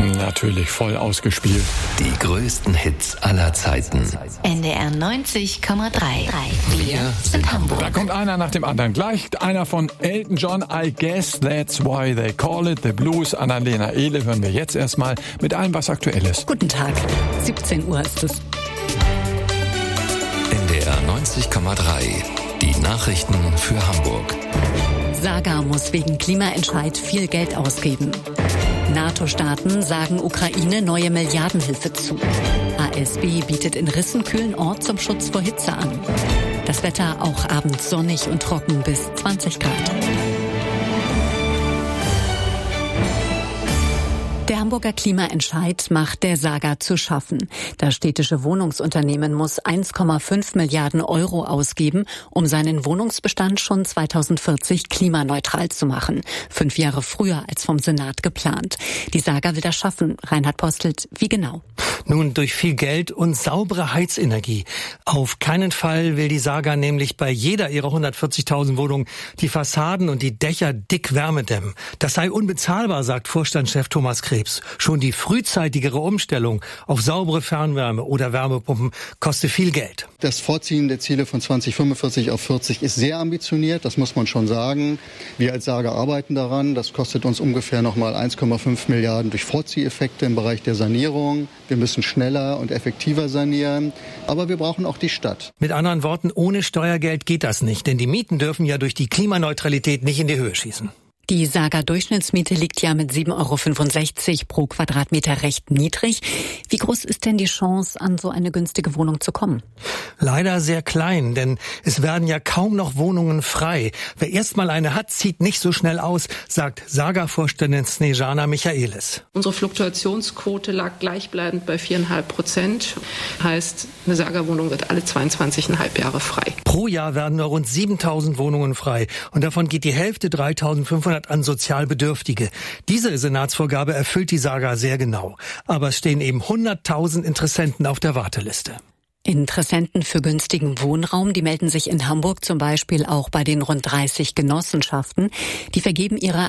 Natürlich voll ausgespielt. Die größten Hits aller Zeiten. NDR 90,3. Wir sind Hamburg. Da kommt einer nach dem anderen. Gleich einer von Elton John, I Guess That's Why They Call It The Blues. Annalena Ehle hören wir jetzt erstmal mit allem, was aktuell ist. Guten Tag, 17 Uhr ist es. NDR 90,3. Die Nachrichten für Hamburg. Saga muss wegen Klimaentscheid viel Geld ausgeben. NATO-Staaten sagen Ukraine neue Milliardenhilfe zu. ASB bietet in Rissenkühlen Ort zum Schutz vor Hitze an. Das Wetter auch abends sonnig und trocken bis 20 Grad. Der Hamburger Klimaentscheid macht der Saga zu schaffen. Das städtische Wohnungsunternehmen muss 1,5 Milliarden Euro ausgeben, um seinen Wohnungsbestand schon 2040 klimaneutral zu machen. 5 Jahre früher als vom Senat geplant. Die Saga will das schaffen. Reinhard Postelt, wie genau? Nun, durch viel Geld und saubere Heizenergie. Auf keinen Fall will die Saga nämlich bei jeder ihrer 140.000 Wohnungen die Fassaden und die Dächer dick wärmedämmen. Das sei unbezahlbar, sagt Vorstandschef Thomas Krebs. Schon die frühzeitigere Umstellung auf saubere Fernwärme oder Wärmepumpen kostet viel Geld. Das Vorziehen der Ziele von 2045 auf 40 ist sehr ambitioniert, das muss man schon sagen. Wir als Saga arbeiten daran. Das kostet uns ungefähr nochmal 1,5 Milliarden durch Vorzieheffekte im Bereich der Sanierung. Wir müssen schneller und effektiver sanieren, aber wir brauchen auch die Stadt. Mit anderen Worten, ohne Steuergeld geht das nicht, denn die Mieten dürfen ja durch die Klimaneutralität nicht in die Höhe schießen. Die Saga-Durchschnittsmiete liegt ja mit 7,65 € pro Quadratmeter recht niedrig. Wie groß ist denn die Chance, an so eine günstige Wohnung zu kommen? Leider sehr klein, denn es werden ja kaum noch Wohnungen frei. Wer erst mal eine hat, zieht nicht so schnell aus, sagt Saga-Vorständin Snejana Michaelis. Unsere Fluktuationsquote lag gleichbleibend bei 4,5%. Heißt, eine Saga-Wohnung wird alle 22,5 Jahre frei. Pro Jahr werden nur rund 7.000 Wohnungen frei und davon geht die Hälfte 3.500 an Sozialbedürftige. Diese Senatsvorgabe erfüllt die Saga sehr genau. Aber es stehen eben 100.000 Interessenten auf der Warteliste. Interessenten für günstigen Wohnraum, die melden sich in Hamburg zum Beispiel auch bei den rund 30 Genossenschaften. Die vergeben ihre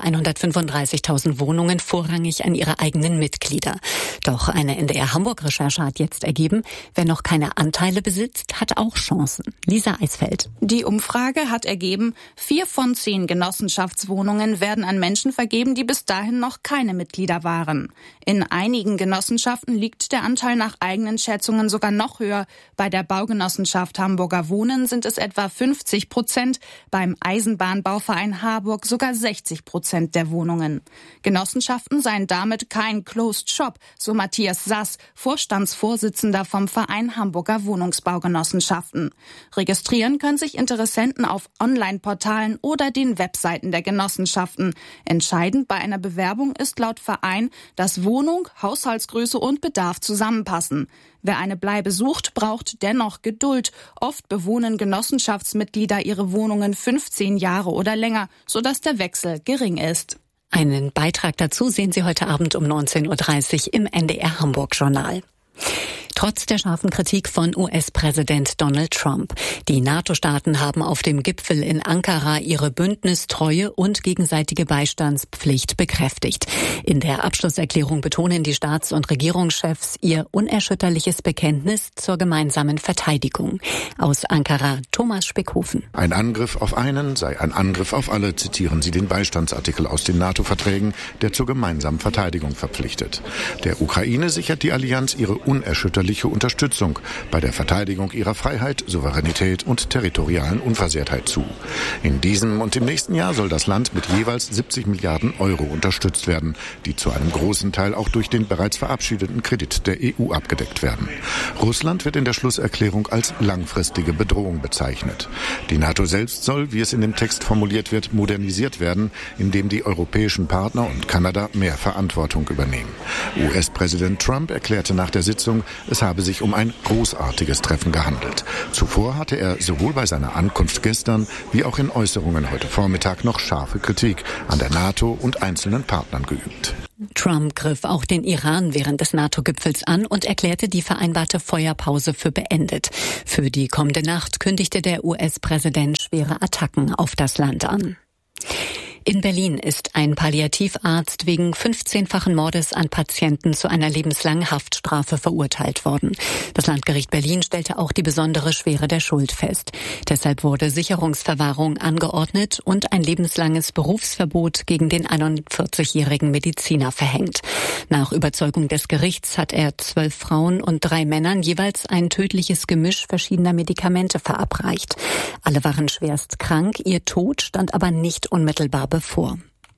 135.000 Wohnungen vorrangig an ihre eigenen Mitglieder. Doch eine NDR Hamburg-Recherche hat jetzt ergeben, wer noch keine Anteile besitzt, hat auch Chancen. Lisa Eisfeld. Die Umfrage hat ergeben, 4 von 10 Genossenschaftswohnungen werden an Menschen vergeben, die bis dahin noch keine Mitglieder waren. In einigen Genossenschaften liegt der Anteil nach eigenen Schätzungen sogar noch höher. Bei der Baugenossenschaft Hamburger Wohnen sind es etwa 50%, beim Eisenbahnbauverein Harburg sogar 60% der Wohnungen. Genossenschaften seien damit kein Closed Shop, so Matthias Sass, Vorstandsvorsitzender vom Verein Hamburger Wohnungsbaugenossenschaften. Registrieren können sich Interessenten auf Online-Portalen oder den Webseiten der Genossenschaften. Entscheidend bei einer Bewerbung ist laut Verein, dass Wohnung, Haushaltsgröße und Bedarf zusammenpassen. Wer eine Bleibe sucht, braucht dennoch Geduld. Oft bewohnen Genossenschaftsmitglieder ihre Wohnungen 15 Jahre oder länger, sodass der Wechsel gering ist. Einen Beitrag dazu sehen Sie heute Abend um 19:30 Uhr im NDR Hamburg-Journal. Trotz der scharfen Kritik von US-Präsident Donald Trump. Die NATO-Staaten haben auf dem Gipfel in Ankara ihre Bündnistreue und gegenseitige Beistandspflicht bekräftigt. In der Abschlusserklärung betonen die Staats- und Regierungschefs ihr unerschütterliches Bekenntnis zur gemeinsamen Verteidigung. Aus Ankara Thomas Speckhofen. Ein Angriff auf einen sei ein Angriff auf alle, zitieren Sie den Beistandsartikel aus den NATO-Verträgen, der zur gemeinsamen Verteidigung verpflichtet. Der Ukraine sichert die Allianz ihre unerschütterliche Unterstützung bei der Verteidigung ihrer Freiheit, Souveränität und territorialen Unversehrtheit zu. In diesem und im nächsten Jahr soll das Land mit jeweils 70 Milliarden Euro unterstützt werden, die zu einem großen Teil auch durch den bereits verabschiedeten Kredit der EU abgedeckt werden. Russland wird in der Schlusserklärung als langfristige Bedrohung bezeichnet. Die NATO selbst soll, wie es in dem Text formuliert wird, modernisiert werden, indem die europäischen Partner und Kanada mehr Verantwortung übernehmen. US-Präsident Trump erklärte nach der Sitzung, es habe sich um ein großartiges Treffen gehandelt. Zuvor hatte er sowohl bei seiner Ankunft gestern wie auch in Äußerungen heute Vormittag noch scharfe Kritik an der NATO und einzelnen Partnern geübt. Trump griff auch den Iran während des NATO-Gipfels an und erklärte die vereinbarte Feuerpause für beendet. Für die kommende Nacht kündigte der US-Präsident schwere Attacken auf das Land an. In Berlin ist ein Palliativarzt wegen 15-fachen Mordes an Patienten zu einer lebenslangen Haftstrafe verurteilt worden. Das Landgericht Berlin stellte auch die besondere Schwere der Schuld fest. Deshalb wurde Sicherungsverwahrung angeordnet und ein lebenslanges Berufsverbot gegen den 41-jährigen Mediziner verhängt. Nach Überzeugung des Gerichts hat er 12 Frauen und 3 Männern jeweils ein tödliches Gemisch verschiedener Medikamente verabreicht. Alle waren schwerst krank, ihr Tod stand aber nicht unmittelbar bevor.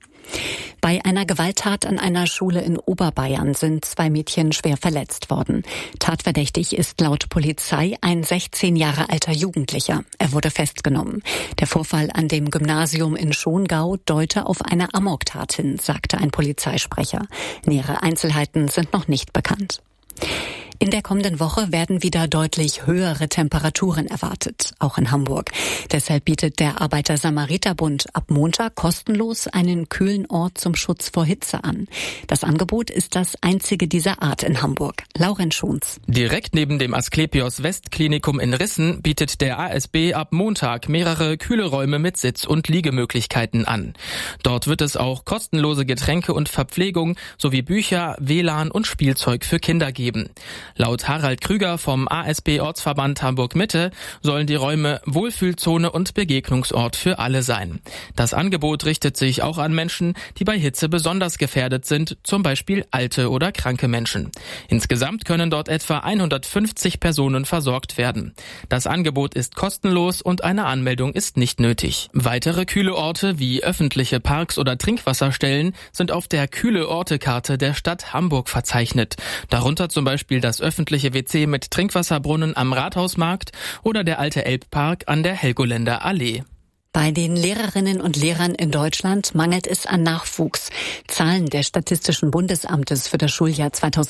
Bei einer Gewalttat an einer Schule in Oberbayern sind 2 Mädchen schwer verletzt worden. Tatverdächtig ist laut Polizei ein 16 Jahre alter Jugendlicher. Er wurde festgenommen. Der Vorfall an dem Gymnasium in Schongau deute auf eine Amoktat hin, sagte ein Polizeisprecher. Nähere Einzelheiten sind noch nicht bekannt. In der kommenden Woche werden wieder deutlich höhere Temperaturen erwartet, auch in Hamburg. Deshalb bietet der Arbeiter-Samariter-Bund ab Montag kostenlos einen kühlen Ort zum Schutz vor Hitze an. Das Angebot ist das einzige dieser Art in Hamburg. Lauren Schunz. Direkt neben dem Asklepios Westklinikum in Rissen bietet der ASB ab Montag mehrere kühle Räume mit Sitz- und Liegemöglichkeiten an. Dort wird es auch kostenlose Getränke und Verpflegung sowie Bücher, WLAN und Spielzeug für Kinder geben. Laut Harald Krüger vom ASB-Ortsverband Hamburg-Mitte sollen die Räume Wohlfühlzone und Begegnungsort für alle sein. Das Angebot richtet sich auch an Menschen, die bei Hitze besonders gefährdet sind, zum Beispiel alte oder kranke Menschen. Insgesamt können dort etwa 150 Personen versorgt werden. Das Angebot ist kostenlos und eine Anmeldung ist nicht nötig. Weitere kühle Orte wie öffentliche Parks oder Trinkwasserstellen sind auf der Kühle-Orte-Karte der Stadt Hamburg verzeichnet. Darunter zum Beispiel das öffentliche WC mit Trinkwasserbrunnen am Rathausmarkt oder der alte Elbpark an der Helgoländer Allee. Bei den Lehrerinnen und Lehrern in Deutschland mangelt es an Nachwuchs. Zahlen des Statistischen Bundesamtes für das Schuljahr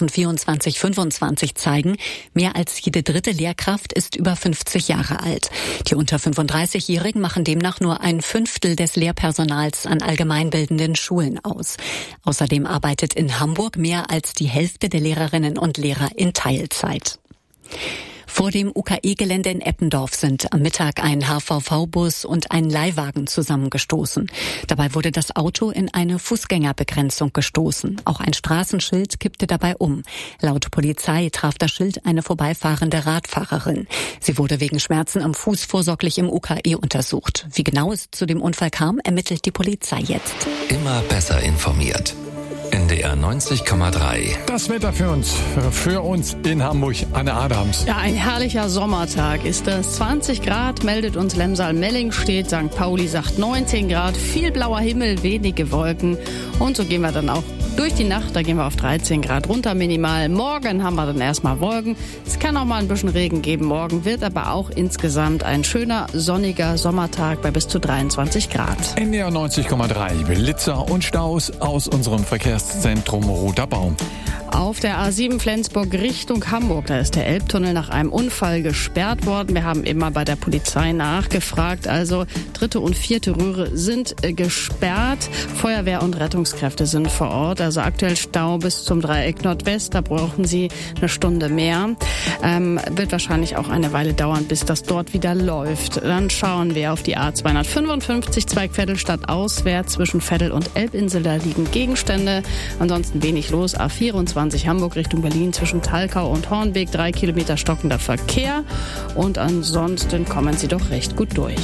2024/25 zeigen, mehr als jede dritte Lehrkraft ist über 50 Jahre alt. Die unter 35-Jährigen machen demnach nur 1/5 des Lehrpersonals an allgemeinbildenden Schulen aus. Außerdem arbeitet in Hamburg mehr als die Hälfte der Lehrerinnen und Lehrer in Teilzeit. Vor dem UKE-Gelände in Eppendorf sind am Mittag ein HVV-Bus und ein Leihwagen zusammengestoßen. Dabei wurde das Auto in eine Fußgängerbegrenzung gestoßen. Auch ein Straßenschild kippte dabei um. Laut Polizei traf das Schild eine vorbeifahrende Radfahrerin. Sie wurde wegen Schmerzen am Fuß vorsorglich im UKE untersucht. Wie genau es zu dem Unfall kam, ermittelt die Polizei jetzt. Immer besser informiert. NDR 90,3. Das Wetter für uns in Hamburg. Anne Adams. Ja, ein herrlicher Sommertag ist es. 20 Grad meldet uns Lemsal-Melling, steht St. Pauli sagt 19 Grad, viel blauer Himmel, wenige Wolken. Und so gehen wir dann auch durch die Nacht, da gehen wir auf 13 Grad runter minimal. Morgen haben wir dann erstmal Wolken. Es kann auch mal ein bisschen Regen geben. Morgen wird aber auch insgesamt ein schöner, sonniger Sommertag bei bis zu 23 Grad. NDR 90,3. Blitzer und Staus aus unserem Verkehrszentrum Roter Baum. Auf der A7 Flensburg Richtung Hamburg, da ist der Elbtunnel nach einem Unfall gesperrt worden. Wir haben immer bei der Polizei nachgefragt. Also 3. und 4. Röhre sind gesperrt. Feuerwehr und Rettungskräfte sind vor Ort. Also aktuell Stau bis zum Dreieck Nordwest. Da brauchen Sie eine Stunde mehr. Wird wahrscheinlich auch eine Weile dauern, bis das dort wieder läuft. Dann schauen wir auf die A255 Zweig Vettelstadt auswärts zwischen Vettel und Elbinsel. Da liegen Gegenstände. Ansonsten wenig los. A24 Hamburg Richtung Berlin zwischen Thalkau und Hornbeek, 3 Kilometer stockender Verkehr. Und ansonsten kommen Sie doch recht gut durch.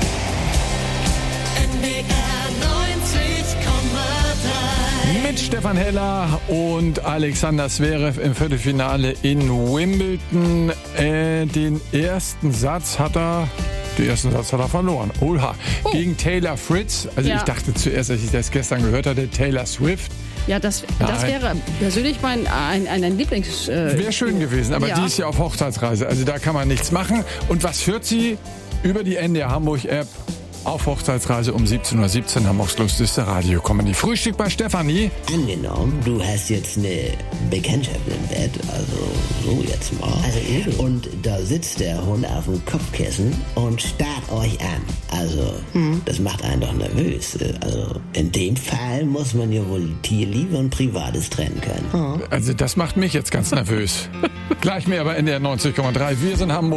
Mit Stefan Heller und Alexander Zverev im Viertelfinale in Wimbledon. Den ersten Satz hat er verloren. Oha. Gegen Taylor Fritz. Also ich dachte zuerst, als ich das gestern gehört hatte, Taylor Swift. Ja, das wäre persönlich ein Lieblings... Wäre schön gewesen, aber die ist ja auf Hochzeitsreise. Also da kann man nichts machen. Und was führt sie? Über die NDR Hamburg-App auf Hochzeitsreise um 17:17 Uhr Hamburgs lustigste Radio-Comedy. Frühstück bei Stefanie. Angenommen, du hast jetzt eine Bekanntschaft im Bett, also so jetzt mal. Und da sitzt der Hund auf dem Kopfkissen und starrt euch an. Also, das macht einen doch nervös. Also, in dem Fall muss man ja wohl Tierliebe und Privates trennen können. Also, das macht mich jetzt ganz nervös. Gleich mehr bei NDR 90,3. Wir sind Hamburg.